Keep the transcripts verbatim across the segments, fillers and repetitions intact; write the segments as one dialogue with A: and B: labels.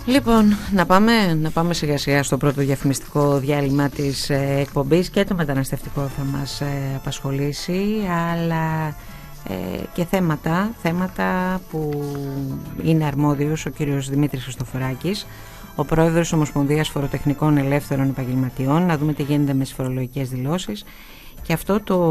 A: Λοιπόν, να πάμε, να πάμε σιγά σιγά στο πρώτο διαφημιστικό διάλειμμα της ε, εκπομπής. Και το μεταναστευτικό θα μας ε, απασχολήσει, αλλά ε, και θέματα, θέματα που είναι αρμόδιος ο κύριος Δημήτρης Χριστοφοράκης, ο πρόεδρος της Ομοσπονδίας Φοροτεχνικών Ελεύθερων Επαγγελματιών. Να δούμε τι γίνεται με τις φορολογικές δηλώσεις. Και αυτό το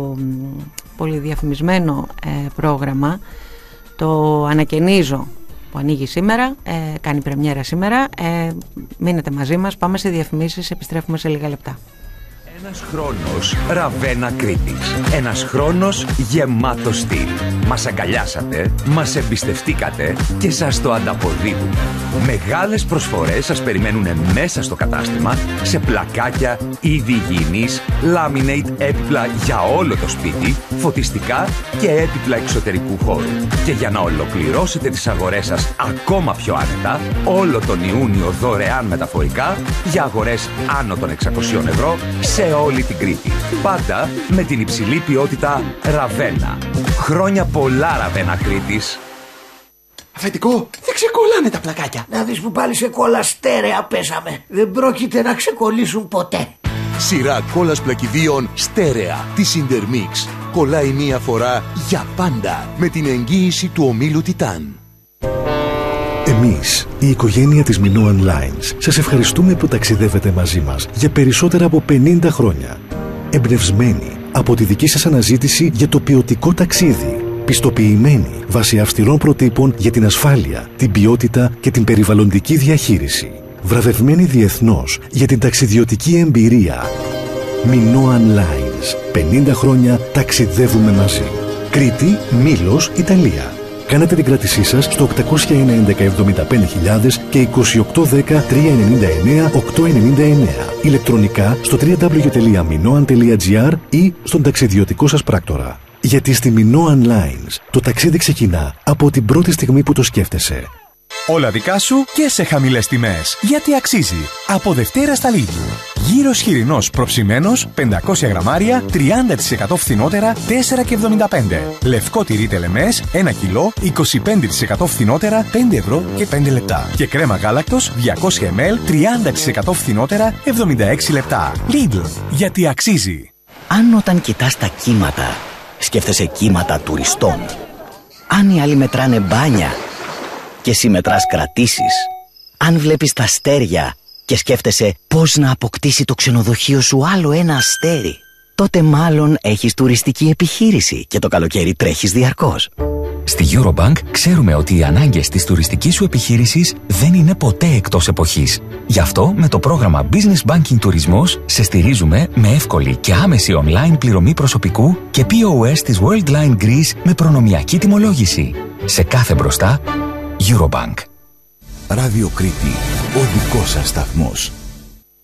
A: πολυδιαφημισμένο ε, πρόγραμμα το ανακαινίζω, που ανοίγει σήμερα, ε, κάνει πρεμιέρα σήμερα. Ε, μείνετε μαζί μας, πάμε σε διαφημίσεις, επιστρέφουμε σε λίγα λεπτά.
B: Ένας χρόνος Ραβένα Κρήτης. Ένας χρόνος γεμάτος στυλ. Μας αγκαλιάσατε, μας εμπιστευτήκατε και σας το ανταποδίδουμε. Μεγάλες προσφορές σας περιμένουν μέσα στο κατάστημα, σε πλακάκια, είδη υγιεινής, laminate έπιπλα για όλο το σπίτι, φωτιστικά και έπιπλα εξωτερικού χώρου. Και για να ολοκληρώσετε τις αγορές σας ακόμα πιο άνετα, όλο τον Ιούνιο δωρεάν μεταφορικά για αγορές άνω των εξακοσίων ευρώ σε όλη την Κρήτη. Πάντα με την υψηλή ποιότητα Ραβένα. Χρόνια πολλά, Ραβένα Κρήτης.
C: Αφεντικό, δεν ξεκολλάνε τα πλακάκια.
D: Να δεις που πάλι σε κόλλα στέρεα πέσαμε. Δεν πρόκειται να ξεκολλήσουν ποτέ.
E: Σειρά κόλλας πλακιδίων στέρεα της Intermix. Κολλάει μία φορά για πάντα με την εγγύηση του ομίλου Τιτάν.
F: Εμείς, η οικογένεια της Minoan Lines, σας ευχαριστούμε που ταξιδεύετε μαζί μας για περισσότερα από πενήντα χρόνια. Εμπνευσμένοι από τη δική σας αναζήτηση για το ποιοτικό ταξίδι. Πιστοποιημένοι βάσει αυστηρών προτύπων για την ασφάλεια, την ποιότητα και την περιβαλλοντική διαχείριση. Βραβευμένοι διεθνώς για την ταξιδιωτική εμπειρία. Minoan Lines. πενήντα χρόνια ταξιδεύουμε μαζί. Κρήτη, Μήλος, Ιταλία. Κάνετε την κράτησή σας στο οκτακόσια ένα έντεκα εβδομήντα πέντε χιλιάδες και είκοσι οκτώ δέκα τριακόσια ενενήντα εννέα οκτακόσια ενενήντα εννέα. Ηλεκτρονικά στο double-u double-u double-u τελεία minoan τελεία gr ή στον ταξιδιωτικό σας πράκτορα. Γιατί στη Minoan Lines το ταξίδι ξεκινά από την πρώτη στιγμή που το σκέφτεσαι.
G: Όλα δικά σου και σε χαμηλές τιμές. Γιατί αξίζει. Από Δευτέρα στα Lidl. Γύρος χοιρινός προψημένος, πεντακόσια γραμμάρια, τριάντα τοις εκατό φθηνότερα, τέσσερα και εβδομήντα πέντε. Λευκό τυρί τελεμές, ένα κιλό, είκοσι πέντε τοις εκατό φθηνότερα, πέντε ευρώ και πέντε λεπτά. Και κρέμα γάλακτος, διακόσια μιλιλίτρα, τριάντα τοις εκατό φθηνότερα, εβδομήντα έξι λεπτά. Lidl. Γιατί αξίζει.
H: Αν όταν κοιτάς τα κύματα, σκέφτεσαι κύματα τουριστών. Αν οι άλλοι μετράνε μπάνια και εσύ μετράς κρατήσεις. Αν βλέπεις τα αστέρια και σκέφτεσαι πώς να αποκτήσει το ξενοδοχείο σου άλλο ένα αστέρι, τότε μάλλον έχεις τουριστική επιχείρηση και το καλοκαίρι τρέχεις διαρκώς.
I: Στη Eurobank ξέρουμε ότι οι ανάγκες της τουριστικής σου επιχείρησης δεν είναι ποτέ εκτός εποχής. Γι' αυτό με το πρόγραμμα Business Banking Τουρισμός σε στηρίζουμε με εύκολη και άμεση online πληρωμή προσωπικού και πι ο ες της Worldline Greece με προνομιακή τιμολόγηση. Σε κάθε μπροστά, Eurobank.
E: Ράδιο Κρήτη, ο δικός σας σταθμός.